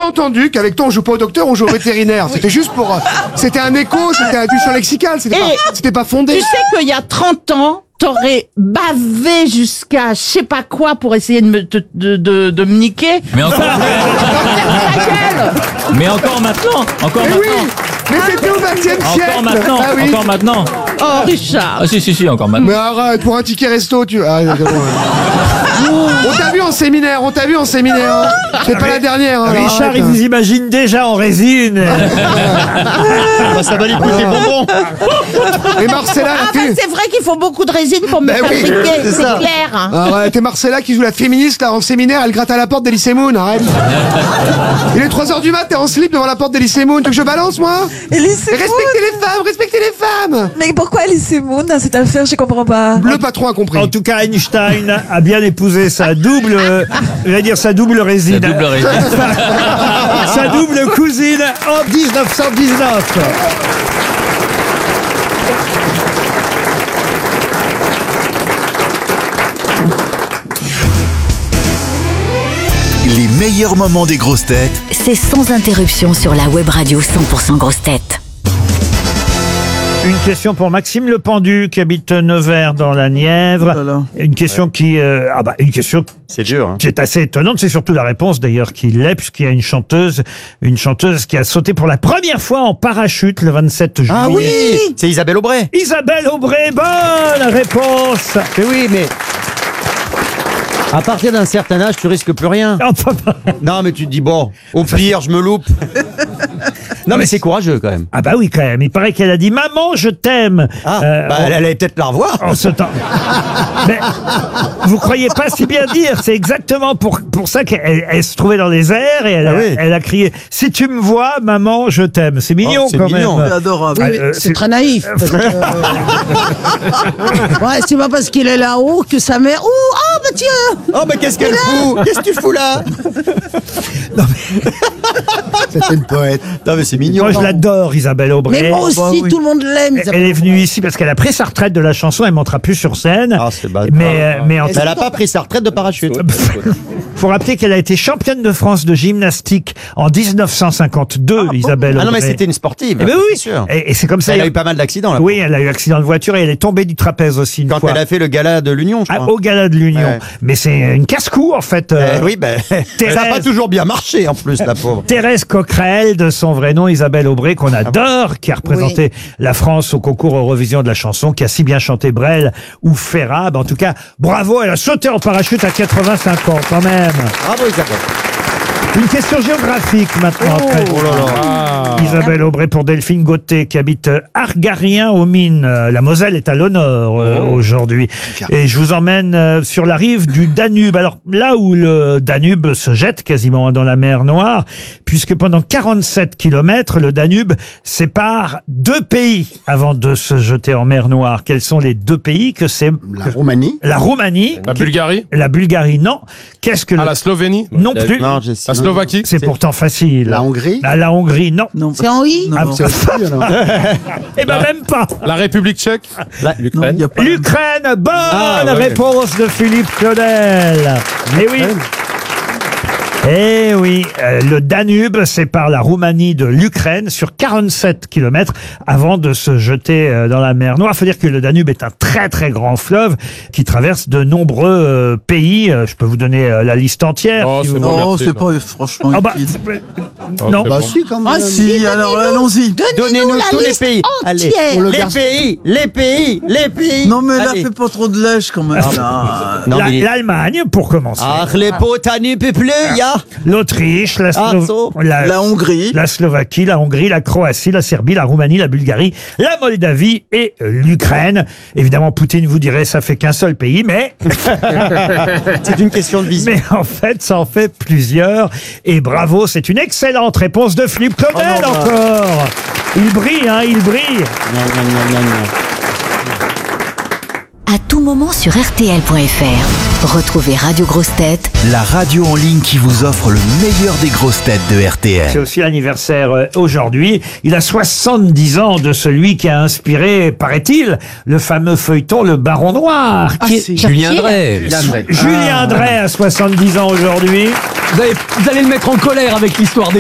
entendu qu'avec toi, on joue pas au docteur, on joue au vétérinaire. C'était juste pour... c'était un écho, c'était du champ lexical, c'était pas fondé. Tu sais qu'il y a 30 ans, t'aurais bavé jusqu'à je sais pas quoi pour essayer de me niquer. Mais encore. Mais encore maintenant. Oui, mais c'était au XXe siècle. Encore maintenant. Ah oui. Encore maintenant. Oh, Richard. Ah si, encore maintenant. Mais arrête, pour un ticket resto, tu... Ah, on t'a vu en séminaire, hein. C'est pas la dernière. Hein, Richard, arrête, il vous imagine déjà en résine. Ça va lui coûter bonbon. Et Marcella, Ah bah c'est vrai qu'il faut beaucoup de résine pour me fabriquer, c'est clair. Arrête, et Marcella qui joue la féministe là en séminaire, elle gratte à la porte d'Elysée Moon, arrête. Il est 3h du mat, t'es en slip devant la porte d'Elysée Moon, tu veux que je balance moi? Elysée Moon. Respectez les femmes. Mais pourquoi Elysée Moon dans cette affaire, je comprends pas. Le patron a compris. En tout cas, Einstein a bien épousé sa double, sa double résine. Sa double cousine en 1919. Les meilleurs moments des grosses têtes, c'est sans interruption sur la web radio 100% grosses têtes. Une question pour Maxime Le Pendu qui habite Nevers dans la Nièvre. Une question qui, une question C'est dur. Hein. qui est assez étonnante. C'est surtout la réponse d'ailleurs qui l'est, puisqu'il y a une chanteuse qui a sauté pour la première fois en parachute le 27 juillet. Ah oui, c'est Isabelle Aubray. Isabelle Aubray, bonne réponse. Mais oui, mais à partir d'un certain âge, tu risques plus rien. Non, mais tu te dis bon, au pire, je me loupe. Non, mais c'est courageux quand même. Ah bah oui, quand même. Il paraît qu'elle a dit « Maman, je t'aime ». Elle allait peut-être la revoir. En ce temps. Mais vous croyez pas si bien dire. C'est exactement pour ça qu'elle se trouvait dans les airs et elle a crié « Si tu me vois, maman, je t'aime ». C'est mignon c'est quand mignon. même. C'est adorable. Oui, c'est très naïf. Parce que, ouais, c'est pas parce qu'il est là-haut que sa mère... Oh, bah tiens. Oh, mais qu'est-ce qu'elle fout? Qu'est-ce que tu fous là? C'était une poète. Non, mais c'est mignon. Moi, je l'adore, Isabelle Aubray. Mais moi aussi, tout le monde l'aime. Elle est venue ici parce qu'elle a pris sa retraite de la chanson. Elle montera plus sur scène. Ah, c'est bad. Mais Elle a pas pris sa retraite de parachute. faut rappeler qu'elle a été championne de France de gymnastique en 1952, Isabelle Aubray. Ah non, mais c'était une sportive. Eh ben oui, c'est sûr. Et c'est comme ça. Elle a eu pas mal d'accidents là. Oui, elle a eu accident de voiture et elle est tombée du trapèze aussi une Quand fois. elle a fait le gala de l'Union, je crois. Au gala de l'Union. Ouais. Mais c'est une casse-cou en fait. Oui, ça n'a pas toujours bien marché en plus, la pauvre. Thérèse Coquerel, de son vrai nom, Isabelle Aubray, qu'on adore, qui a représenté la France au concours Eurovision de la chanson, qui a si bien chanté Brel ou Ferrab. En tout cas, bravo, elle a sauté en parachute à 85 ans quand même. Bravo, Isabelle. Une question géographique maintenant. Isabelle Aubray pour Delphine Gauthier qui habite Argarien aux Mines. La Moselle est à l'honneur aujourd'hui. Et je vous emmène sur la rive du Danube. Alors là où le Danube se jette quasiment dans la mer Noire, puisque pendant 47 kilomètres, le Danube sépare deux pays avant de se jeter en mer Noire. Quels sont les deux pays que c'est? La Roumanie. La Roumanie. La Bulgarie. La Bulgarie, non. Qu'est-ce que la Slovénie. Non plus. Non, La Slovaquie. C'est pourtant facile. La Hongrie. La Hongrie, non. C'est en I. Ah, C'est aussi, alors. eh ben même pas. La République tchèque. l'Ukraine. L'Ukraine, bonne ouais. réponse de Philippe Claudel. Eh oui, le Danube sépare la Roumanie de l'Ukraine sur 47 kilomètres avant de se jeter dans la mer Noire. Il faut dire que le Danube est un très très grand fleuve qui traverse de nombreux pays. Je peux vous donner la liste entière. Oh, si c'est vous bon. voulez. merci, c'est pas franchement Ah bah, utile. non. c'est bon. Si, quand même. Ah, Si, alors allons-y. Donnez-nous la tous les liste pays. entière. Allez, les pays. Non, mais là, Allez. fais pas trop de lèche quand même. là. Non, mais... L'Allemagne, pour commencer. Ach, les potani pepleja. L'Autriche, la Hongrie. la Slovaquie, la Hongrie, la Croatie, la Serbie, la Roumanie, la Bulgarie, la Moldavie et l'Ukraine. Évidemment, Poutine vous dirait ça fait qu'un seul pays, mais C'est une question de vision. mais en fait, ça en fait plusieurs. Et bravo, c'est une excellente réponse de Philippe Claudel encore. Il brille, hein, il brille. À tout moment sur RTL.fr. Retrouvez Radio Grosses Têtes, la radio en ligne qui vous offre le meilleur des grosses têtes de RTL. C'est aussi l'anniversaire aujourd'hui. Il a 70 ans de celui qui a inspiré, paraît-il, le fameux feuilleton Le Baron Noir. Julien Drey. Julien Drey a 70 ans aujourd'hui. Vous allez le mettre en colère avec l'histoire des